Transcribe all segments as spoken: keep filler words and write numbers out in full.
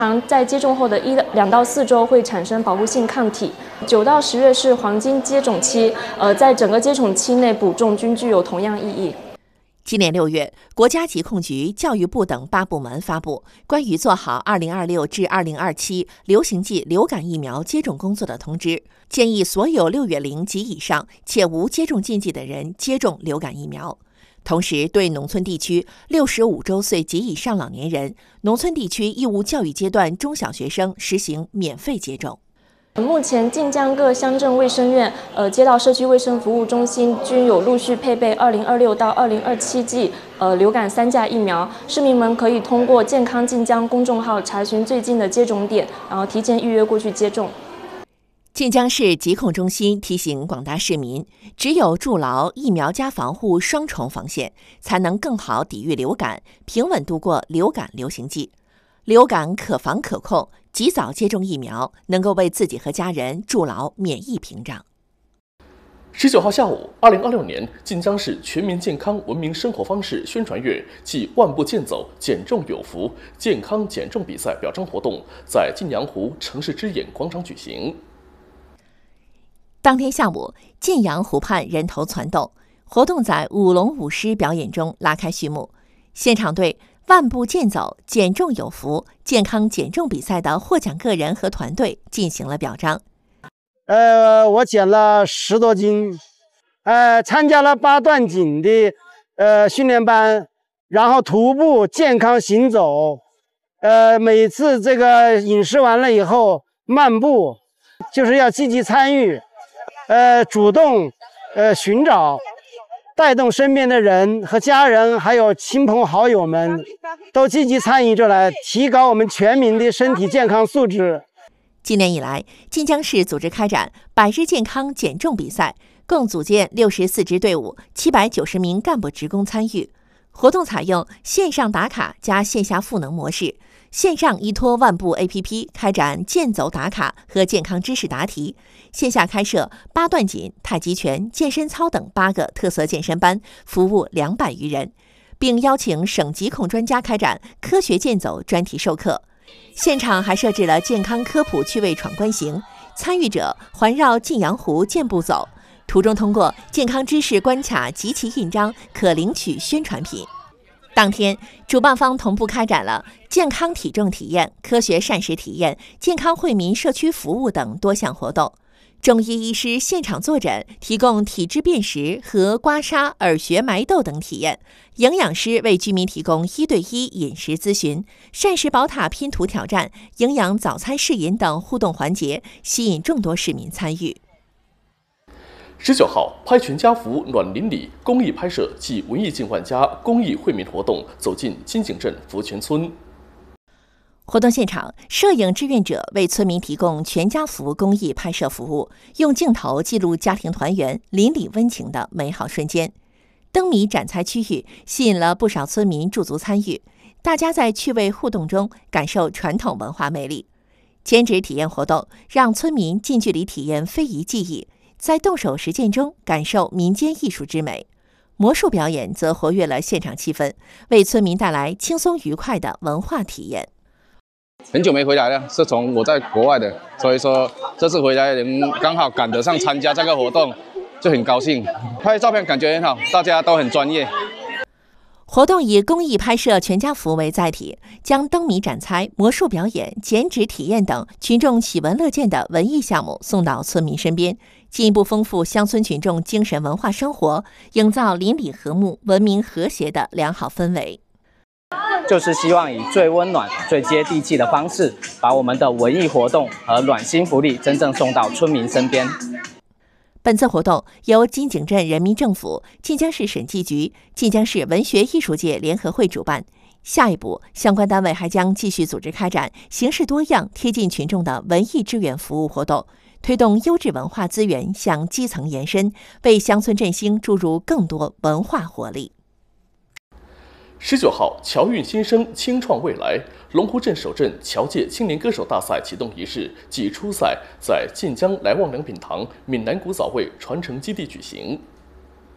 在接种后的一两到四周会产生保护性抗体，九到十月是黄金接种期，呃，在整个接种期内补种均具有同样意义。 今年六月，国家疾控局、教育部等八部门发布关于做好二零二六至二零二七流行季流感疫苗接种工作的通知，建议所有六月龄及以上且无接种禁忌的人接种流感疫苗。同时，对农村地区六十五周岁及以上老年人、农村地区义务教育阶段中小学生实行免费接种。 目前，晋江各乡镇卫生院、呃街道社区卫生服务中心均有陆续配备二零二六到二零二七季呃流感三价疫苗，市民们可以通过健康晋江公众号查询最近的接种点，然后提前预约过去接种。 晋江市疾控中心提醒广大市民，只有筑牢疫苗加防护双重防线，才能更好抵御流感，平稳度过流感流行季。流感可防可控，及早接种疫苗，能够为自己和家人筑牢免疫屏障。 十九号下午，二零二六年晋江市全民健康文明生活方式宣传月暨万步健走、减重有福健康减重比赛表彰活动在晋阳湖城市之眼广场举行。 当天下午，晋阳湖畔人头攒动，活动在舞龙舞狮表演中拉开序幕。现场对万步健走、减重有福健康减重比赛的获奖个人和团队进行了表彰。 呃，我减了十多斤，呃，参加了八段锦的呃训练班，然后徒步健康行走，呃，每次这个饮食完了以后漫步，就是要积极参与。呃，主动，呃，寻找，带动身边的人和家人，还有亲朋好友们，都积极参与着来，提高我们全民的身体健康素质。 今年以来，晋江市组织开展百日健康减重比赛，共组建六十四支队伍，七百九十名干部职工参与。活动采用线上打卡加线下赋能模式，线上依托万步 A P P 开展健走打卡和健康知识答题，线下开设八段锦、太极拳、健身操等八个特色健身班，服务两百余人，并邀请省疾控专家开展科学健走专题授课。现场还设置了健康科普趣味闯关行，参与者环绕晋阳湖健步走，途中通过健康知识关卡集齐印章，可领取宣传品。当天，主办方同步开展了健康体重体验、科学膳食体验、健康惠民社区服务等多项活动。中医医师现场坐诊，提供体质辨识和刮痧、耳穴埋痘等体验；营养师为居民提供一对一饮食咨询，膳食宝塔拼图挑战、营养早餐试饮等互动环节，吸引众多市民参与。 十九号，拍全家福暖邻里公益拍摄暨文艺进万家公益惠民活动走进金井镇福全村。 活动现场，摄影志愿者为村民提供全家福公益拍摄服务，用镜头记录家庭团圆、邻里温情的美好瞬间。灯谜展猜区域吸引了不少村民驻足参与，大家在趣味互动中感受传统文化魅力。减脂体验活动让村民近距离体验非遗技艺，在动手实践中感受民间艺术之美。魔术表演则活跃了现场气氛，为村民带来轻松愉快的文化体验。 很久没回来了，是从我在国外的，所以说这次回来能刚好赶得上参加这个活动，就很高兴。拍照片感觉很好，大家都很专业。 活动以公益拍摄全家福为载体，将灯谜展猜、魔术表演、减脂体验等群众喜闻乐见的文艺项目送到村民身边，进一步丰富乡村群众精神文化生活，营造邻里和睦、文明和谐的良好氛围。 就是希望以最温暖、最接地气的方式，把我们的文艺活动和暖心福利真正送到村民身边。 本次活动由金井镇人民政府、晋江市审计局、晋江市文学艺术界联合会主办。下一步，相关单位还将继续组织开展形式多样、贴近群众的文艺志愿服务活动，推动优质文化资源向基层延伸，为乡村振兴注入更多文化活力。 十九号，侨运新生，青创未来。龙湖镇首镇侨界青年歌手大赛启动仪式暨初赛在晋江来旺良品堂闽南古早味传承基地举行。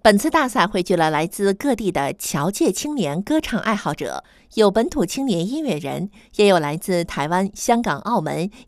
本次大赛汇聚了来自各地的侨界青年歌唱爱好者，有本土青年音乐人，也有来自台湾、香港、澳门